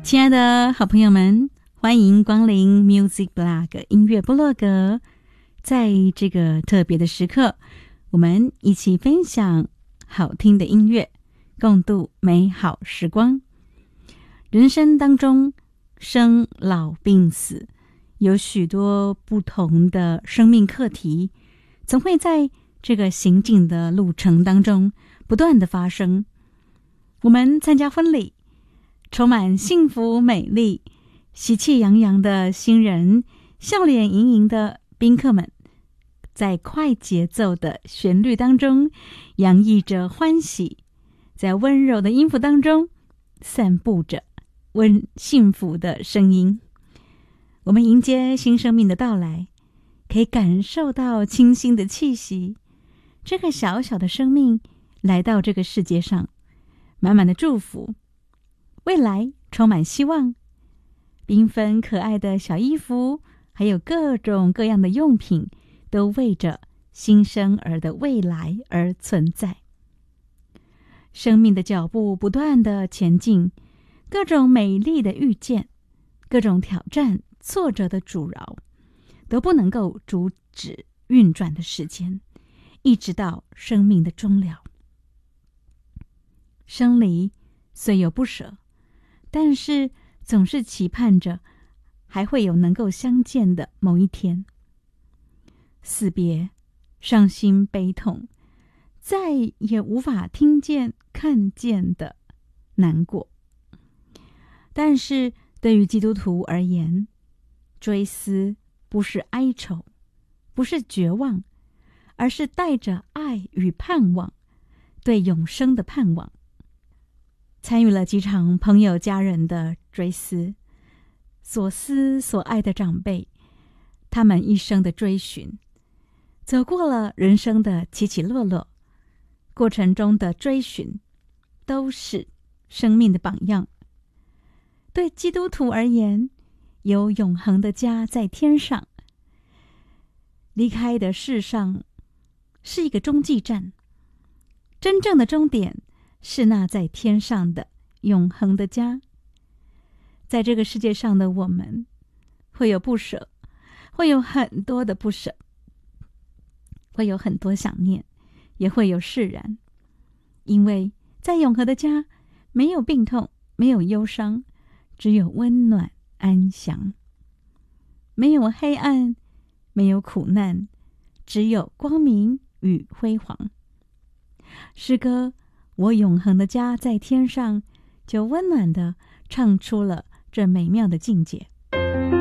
亲爱的好朋友们，欢迎光临 Music Blog 音乐部落格。在这个特别的时刻，我们一起分享好听的音乐，共度美好时光。人生当中，生老病死，有许多不同的生命课题，总会在这个行进的路程当中不断的发生。我们参加婚礼，充满幸福美丽、喜气洋洋的新人，笑脸盈盈的宾客们，在快节奏的旋律当中洋溢着欢喜，在温柔的音符当中散布着幸福的声音。我们迎接新生命的到来，可以感受到清新的气息。这个小小的生命来到这个世界上，满满的祝福，未来充满希望。缤纷可爱的小衣服，还有各种各样的用品，都为着新生儿的未来而存在。生命的脚步不断的前进，各种美丽的遇见，各种挑战挫折的阻挠，都不能够阻止运转的时间，一直到生命的终了。生离虽有不舍，但是总是期盼着还会有能够相见的某一天。死别，伤心悲痛，再也无法听见看见的难过。但是对于基督徒而言，追思不是哀愁，不是绝望，而是带着爱与盼望，对永生的盼望。参与了几场朋友家人的追思，所思所爱的长辈，他们一生的追寻，走过了人生的起起落落，过程中的追寻都是生命的榜样。对基督徒而言，有永恒的家在天上，离开的世上是一个中继站，真正的终点是那在天上的永恒的家。在这个世界上的我们，会有不舍，会有很多的不舍，会有很多想念，也会有释然。因为在永恒的家，没有病痛，没有忧伤，只有温暖安详。没有黑暗，没有苦难，只有光明与辉煌。诗歌我永恒的家在天上，就温暖地唱出了这美妙的境界。